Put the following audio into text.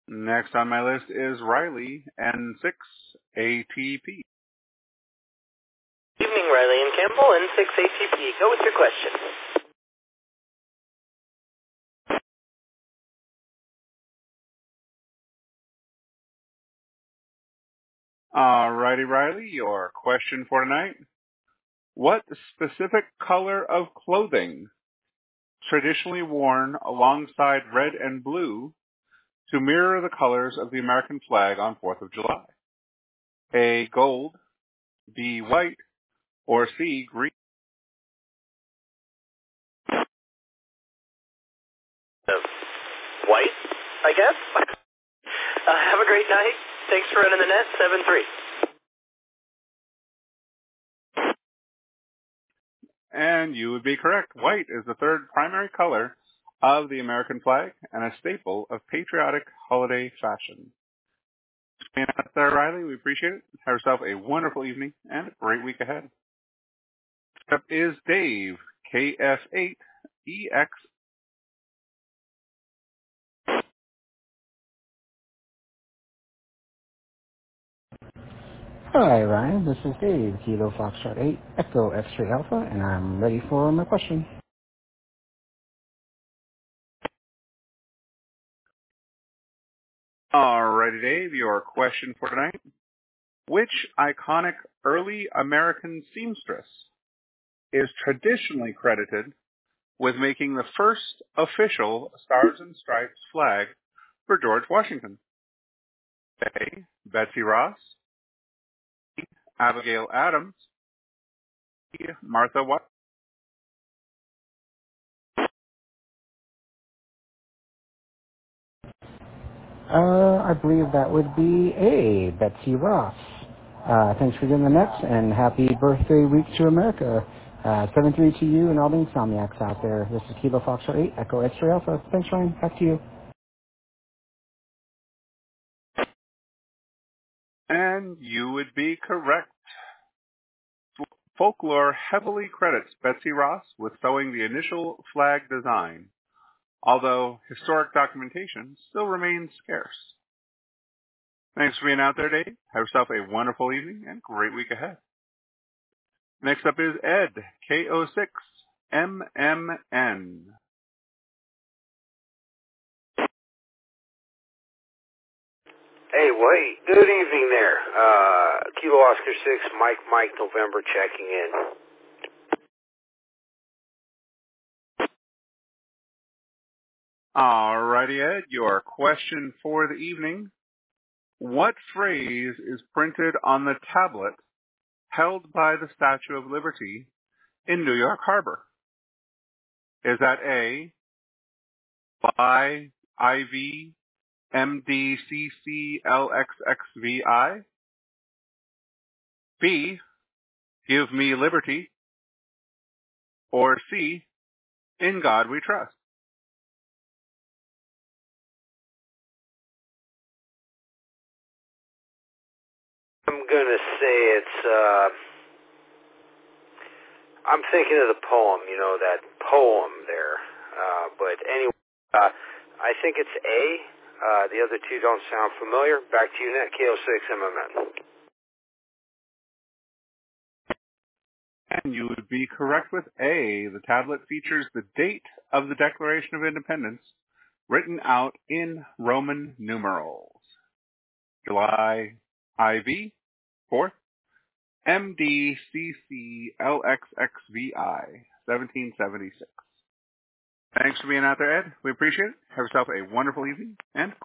Next on my list is Riley, N6ATP. Evening, Riley and Campbell, N6ATP. Go with your question. Alrighty, Riley, your question for tonight. What specific color of clothing traditionally worn alongside red and blue to mirror the colors of the American flag on 4th of July? A, gold, B, white, or C, green? White, I guess. Have a great night. Thanks for running the net, 7-3. And you would be correct. White is the third primary color of the American flag and a staple of patriotic holiday fashion. Being out there, Riley, we appreciate it. Have yourself a wonderful evening and a great week ahead. Next up is Dave, KF8EX. Hi, Ryan. This is Dave, Kilo Foxtrot 8, Echo X-Ray Alpha, and I'm ready for my question. Alrighty, Dave, your question for tonight. Which iconic early American seamstress is traditionally credited with making the first official Stars and Stripes flag for George Washington? A, Betsy Ross, B, Abigail Adams, C, Martha White. I believe that would be A, Betsy Ross. Thanks for getting the nets, and happy birthday week to America. 7-3 to you and all the insomniacs out there. This is Kilo Foxtrot 8, Echo X-Ray Alpha. Thanks, Ryan. Back to you. And you would be correct. Folklore heavily credits Betsy Ross with sewing the initial flag design, although historic documentation still remains scarce. Thanks for being out there, Dave. Have yourself a wonderful evening and great week ahead. Next up is Ed, KO6MMN. Hey, wait. Good evening there. Kilo Oscar 6, Mike November checking in. Alrighty, Ed, your question for the evening. What phrase is printed on the tablet held by the Statue of Liberty in New York Harbor? Is that A, YIV MDCCLXXVI, B, Give Me Liberty, or C, In God We Trust? I'm going to say it's, I'm thinking of the poem, that poem there. But anyway, I think it's A. The other two don't sound familiar. Back to you, Net KO6MMN. And you would be correct with A. The tablet features the date of the Declaration of Independence written out in Roman numerals. July IV, 4th, MDCCLXXVI, 1776. Thanks for being out there, Ed. We appreciate it. Have yourself a wonderful evening and